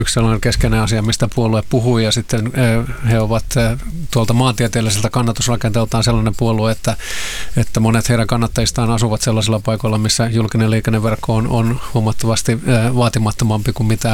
yksi sellainen keskeinen asia, mistä puolue puhuu, ja sitten he ovat tuolta maantieteelliseltä kannatusrakenteeltaan sellainen puolue, että monet heidän kannattajistaan asuvat sellaisilla paikoilla, missä julkinen liikenneverkko on huomattavasti vaatimattomampi kuin mitä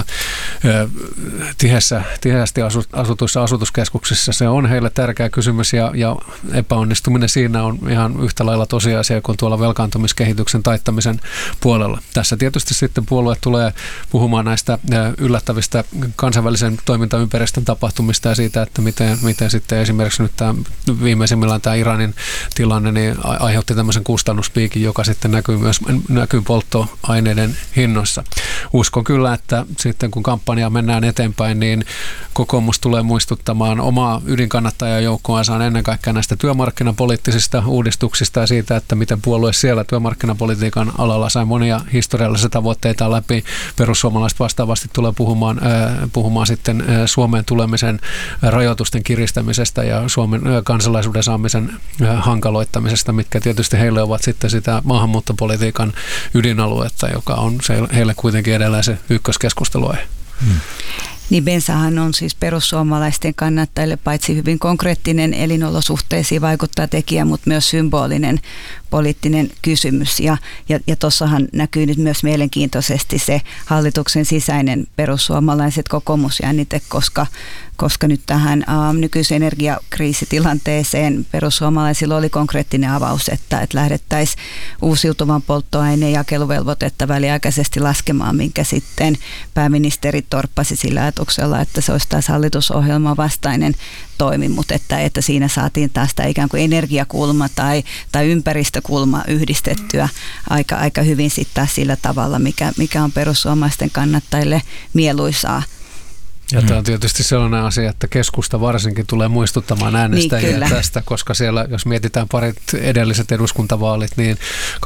tiheästi asutuissa asutuskeskuksissa. Se on heille tärkeä kysymys, ja epäonnistuminen siinä on ihan yhtä lailla tosiasia kuin tuolla velkaantumiskehityksen taittamisen puolella. Tässä tietysti sitten puolue tulee puhumaan näistä yllättävistä kansainvälisen toimintaympäristön tapahtumista ja siitä, että miten sitten esimerkiksi nyt viimeisimmillään tämä Iranin tilanne niin aiheutti tämmöisen kustannuspiikin, joka sitten näkyy polttoaineiden hinnoissa. Uskon kyllä, että sitten kun kampanjaa mennään eteenpäin, niin kokoomus tulee muistuttamaan omaa ydinkannattajajoukkoansa ennen kaikkea näistä työmarkkinapoliittisista uudistuksista ja siitä, että miten puolue siellä työmarkkinapolitiikan alalla sai monia historiallisia tavoitteita läpi. Perussuomalaiset vastaavasti tulee puhumaan sitten Suomeen tulemisen rajoitusten kiristämisestä ja Suomen kansalaisuuden saamisen hankaloittamisesta, mitkä tietysti heille ovat sitten sitä maahanmuuttopolitiikan ydinaluetta, joka on heille kuitenkin edelleen se ykköskeskusteluaihe. Niin bensahan on siis perussuomalaisten kannattajille paitsi hyvin konkreettinen elinolosuhteisiin vaikuttava tekijä, mutta myös symbolinen poliittinen kysymys. Ja tuossahan näkyy nyt myös mielenkiintoisesti se hallituksen sisäinen perussuomalaiset kokoomusjännite, koska nyt tähän nykyiseen energiakriisitilanteeseen perussuomalaisilla oli konkreettinen avaus, että lähdettäisiin uusiutuvan polttoaineen jakeluvelvoitetta väliaikaisesti laskemaan, minkä sitten pääministeri torppasi sillä ajatuksella, että se olisi taas hallitusohjelman vastainen toimi, mutta että siinä saatiin taas tämä ikään kuin energiakulma tai ympäristökulma yhdistettyä aika hyvin sitten sillä tavalla, mikä on perussuomalaisten kannattajille mieluisaa. Ja tämä on tietysti sellainen asia, että keskusta varsinkin tulee muistuttamaan äänestäjiä tästä, koska siellä, jos mietitään parit edelliset eduskuntavaalit, niin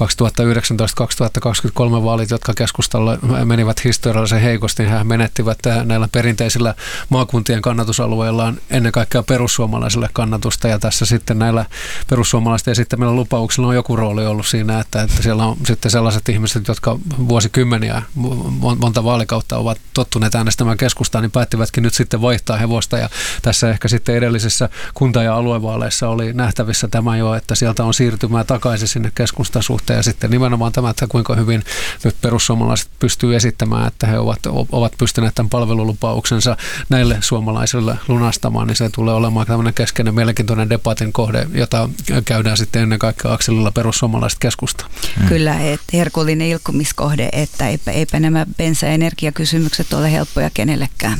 2019-2023 vaalit, jotka keskustalle menivät historiallisen heikosti, he menettivät näillä perinteisillä maakuntien kannatusalueillaan ennen kaikkea perussuomalaisille kannatusta, ja tässä sitten näillä perussuomalaisten esittämillä lupauksilla on joku rooli ollut siinä, että siellä on sitten sellaiset ihmiset, jotka vuosikymmeniä, monta vaalikautta ovat tottuneet äänestämään keskustaa, niin päättivätkin nyt sitten vaihtaa hevosta, ja tässä ehkä sitten edellisissä kunta- ja aluevaaleissa oli nähtävissä tämä jo, että sieltä on siirtymää takaisin sinne keskustan suhteen, ja sitten nimenomaan tämä, että kuinka hyvin nyt perussuomalaiset pystyy esittämään, että he ovat pystyneet tämän palvelulupauksensa näille suomalaisille lunastamaan, niin se tulee olemaan tämmöinen keskeinen mielenkiintoinen debatin kohde, jota käydään sitten ennen kaikkea akselilla perussuomalaiset keskusta. Kyllä, herkullinen ilkkumiskohde, että eipä nämä bensa- ja energiakysymykset ole helppoja kenellekään.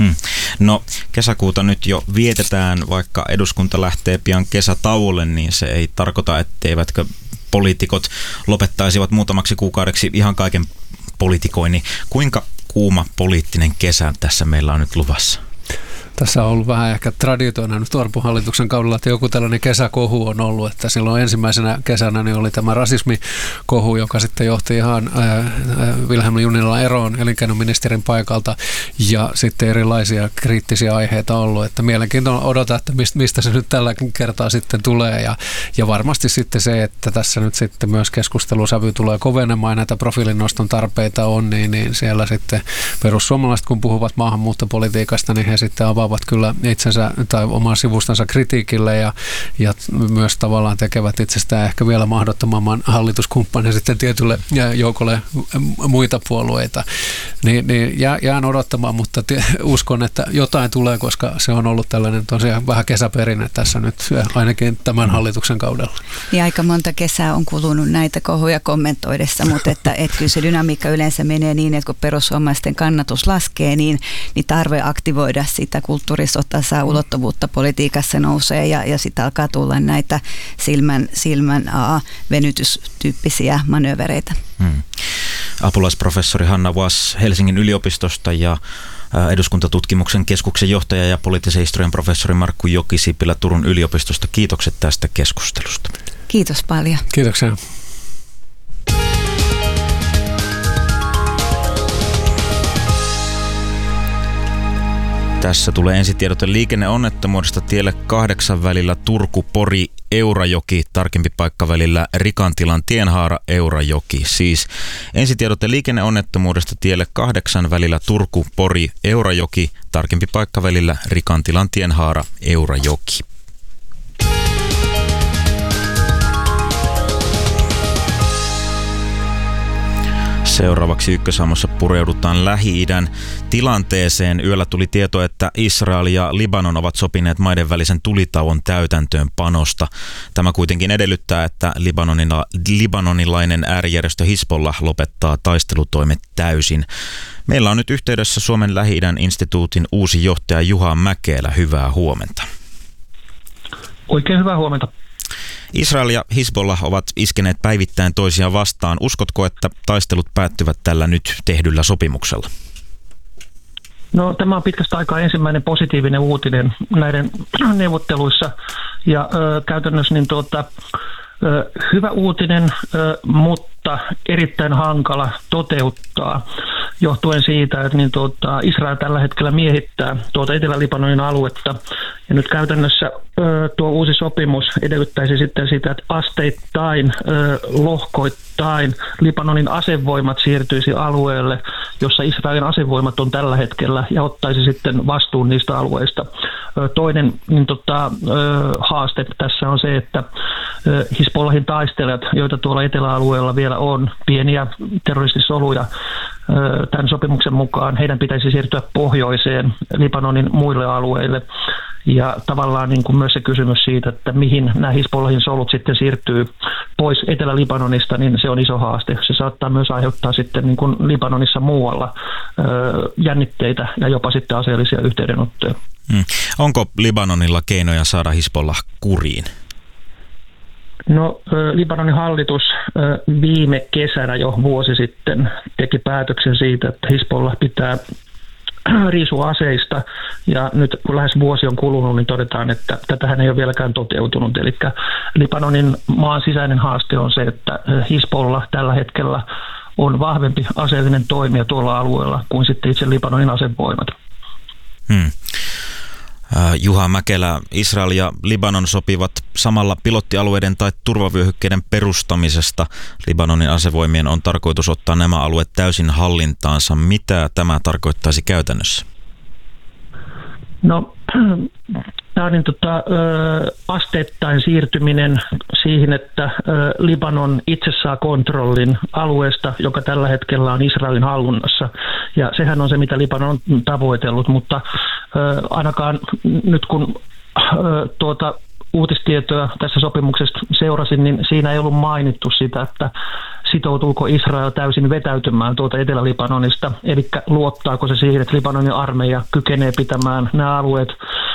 No kesäkuuta nyt jo vietetään, vaikka eduskunta lähtee pian kesätauolle, niin se ei tarkoita, etteivätkö poliitikot lopettaisivat muutamaksi kuukaudeksi ihan kaiken politikoinnin. Kuinka kuuma poliittinen kesä tässä meillä on nyt luvassa? Tässä on ollut vähän ehkä traditiona nyt Orpon hallituksen kaudella, että joku tällainen kesäkohu on ollut, että silloin ensimmäisenä kesänä niin oli tämä rasismikohu, joka sitten johti ihan Vilhelm Junnilan eroon elinkeinoministerin paikalta, ja sitten erilaisia kriittisiä aiheita ollut, että mielenkiintoinen odottaa, että mistä se nyt tällä kertaa sitten tulee, ja varmasti sitten se, että tässä nyt sitten myös keskustelusävy tulee kovenemaan ja näitä profiilinnoston tarpeita on, niin siellä sitten perussuomalaiset, kun puhuvat maahanmuuttopolitiikasta, niin he sitten avaavat kyllä itsensä tai oman sivustansa kritiikille ja myös tavallaan tekevät itsestään ehkä vielä mahdottomamman hallituskumppanin sitten tietylle joukolle muita puolueita. Niin jään odottamaan, mutta uskon, että jotain tulee, koska se on ollut tällainen tosiaan vähän kesäperinne tässä nyt ainakin tämän hallituksen kaudella. Ja aika monta kesää on kulunut näitä kohuja kommentoidessa, mutta että kyllä se dynamiikka yleensä menee niin, että kun perussuomalaisten kannatus laskee, niin tarve aktivoida sitä kulttuurisotaa ulottuvuutta politiikassa nousee ja sitten alkaa tulla näitä silmän venytystyyppisiä manöövereitä. Apulaisprofessori Hanna Vass Helsingin yliopistosta ja eduskuntatutkimuksen keskuksen johtaja ja poliittisen historian professori Markku Jokisipilä Turun yliopistosta. Kiitokset tästä keskustelusta. Kiitos paljon. Kiitoksia. Tässä tulee ensitiedote liikenneonnettomuudesta tielle 8 välillä Turku-Pori-Eurajoki, tarkempi paikka välillä Rikantilan Tienhaara-Eurajoki. Siis ensitiedote liikenneonnettomuudesta tielle 8 välillä Turku-Pori-Eurajoki, tarkempi paikka välillä Rikantilan Tienhaara-Eurajoki. Seuraavaksi Ykkösaamussa pureudutaan Lähi-idän tilanteeseen. Yöllä tuli tieto, että Israel ja Libanon ovat sopineet maiden välisen tulitauon täytäntöönpanosta. Tämä kuitenkin edellyttää, että libanonilainen äärijärjestö Hizbollah lopettaa taistelutoimet täysin. Meillä on nyt yhteydessä Suomen Lähi-idän instituutin uusi johtaja Juha Mäkelä. Hyvää huomenta. Oikein hyvää huomenta. Israel ja Hizbollah ovat iskeneet päivittäin toisiaan vastaan. Uskotko, että taistelut päättyvät tällä nyt tehdyllä sopimuksella? No, tämä on pitkästä aikaa ensimmäinen positiivinen uutinen näiden neuvotteluissa. Ja käytännössä hyvä uutinen, mutta erittäin hankala toteuttaa johtuen siitä, että Israel tällä hetkellä miehittää Etelä-Libanonin aluetta. Ja nyt käytännössä tuo uusi sopimus edellyttäisi sitten sitä, että asteittain, lohkoittain Libanonin asevoimat siirtyisi alueelle, jossa Israelin asevoimat on tällä hetkellä, ja ottaisi sitten vastuun niistä alueista. Toinen haaste tässä on se, että Hizbollahin taistelijat, joita tuolla eteläalueella vielä on, pieniä terroristisoluja, tämän sopimuksen mukaan heidän pitäisi siirtyä pohjoiseen Libanonin muille alueille. Ja tavallaan myös se kysymys siitä, että mihin nämä Hizbollahin solut sitten siirtyy pois Etelä-Libanonista, niin se on iso haaste. Se saattaa myös aiheuttaa sitten Libanonissa muualla jännitteitä ja jopa sitten aseellisia yhteydenottoja. Onko Libanonilla keinoja saada Hizbollah kuriin? No, Libanonin hallitus viime kesänä jo vuosi sitten teki päätöksen siitä, että Hizbollah pitää riisua aseista, ja nyt kun lähes vuosi on kulunut, niin todetaan, että tätähän ei ole vieläkään toteutunut. Eli Libanonin maan sisäinen haaste on se, että Hizbollah tällä hetkellä on vahvempi aseellinen toimija tuolla alueella kuin sitten itse Libanonin asevoimat. Juha Mäkelä, Israel ja Libanon sopivat samalla pilottialueiden tai turvavyöhykkeiden perustamisesta. Libanonin asevoimien on tarkoitus ottaa nämä alueet täysin hallintaansa. Mitä tämä tarkoittaisi käytännössä? No, tämä on asteittain siirtyminen siihen, että Libanon itse saa kontrollin alueesta, joka tällä hetkellä on Israelin hallunnassa. Ja sehän on se, mitä Libanon on tavoitellut, mutta ainakaan nyt kun uutistietoa tässä sopimuksesta seurasin, niin siinä ei ollut mainittu sitä, että sitoutuuko Israel täysin vetäytymään Etelä-Libanonista, eli luottaako se siihen, että Libanonin armeija kykenee pitämään nämä alueet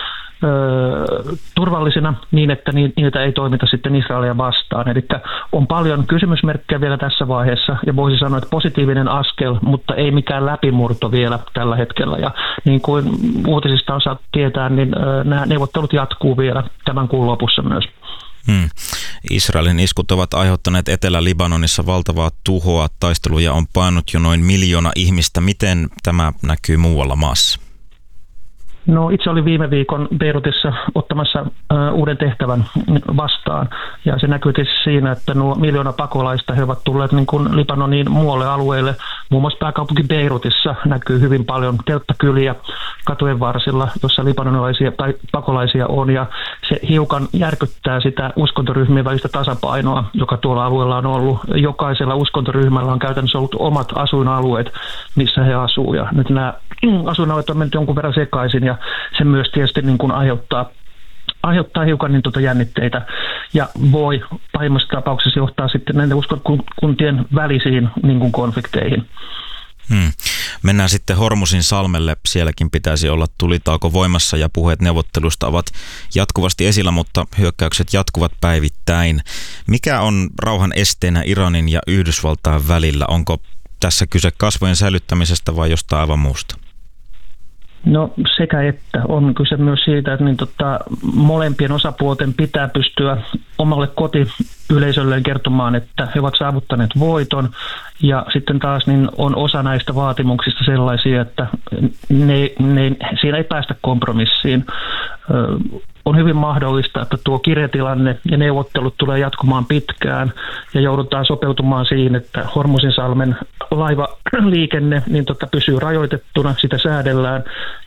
turvallisina niin, että niitä ei toimita sitten Israelia vastaan. Eli on paljon kysymysmerkkejä vielä tässä vaiheessa, ja voisi sanoa, että positiivinen askel, mutta ei mikään läpimurto vielä tällä hetkellä. Ja niin kuin uutisista on saatu tietää, niin nämä neuvottelut jatkuu vielä tämän kuun lopussa myös. Israelin iskut ovat aiheuttaneet Etelä-Libanonissa valtavaa tuhoa. Taisteluja on painut jo noin 1 miljoona ihmistä. Miten tämä näkyy muualla maassa? No, itse olin viime viikon Beirutissa ottamassa uuden tehtävän vastaan, ja se näkyy tietysti siinä, että nuo 1 miljoona pakolaista, he ovat tulleet Libanonin muualle alueelle. Muun muassa pääkaupunki Beirutissa näkyy hyvin paljon telttakyliä katujen varsilla, jossa libanonilaisia tai pakolaisia on, ja se hiukan järkyttää sitä uskontoryhmien välistä tasapainoa, joka tuolla alueella on ollut. Jokaisella uskontoryhmällä on käytännössä ollut omat asuinalueet, missä he asuu, ja nyt nämä asuinalueet on mennyt jonkun verran sekaisin, ja se myös tietysti aiheuttaa hiukan jännitteitä ja voi pahimmassa tapauksessa johtaa sitten näiden uskonkuntien välisiin konflikteihin. Mennään sitten Hormusin salmelle. Sielläkin pitäisi olla tulitauko voimassa ja puheet neuvottelusta ovat jatkuvasti esillä, mutta hyökkäykset jatkuvat päivittäin. Mikä on rauhan esteenä Iranin ja Yhdysvaltain välillä? Onko tässä kyse kasvojen säilyttämisestä vai jostain aivan muusta? No sekä että on kyse myös siitä, että molempien osapuolten pitää pystyä omalle kotiyleisölleen kertomaan, että he ovat saavuttaneet voiton, ja sitten taas niin on osa näistä vaatimuksista sellaisia, että siinä ei päästä kompromissiin. On hyvin mahdollista, että tuo kirjatilanne ja neuvottelut tulee jatkumaan pitkään ja joudutaan sopeutumaan siihen, että Hormuzinsalmen laivaliikenne pysyy rajoitettuna, sitä säädellään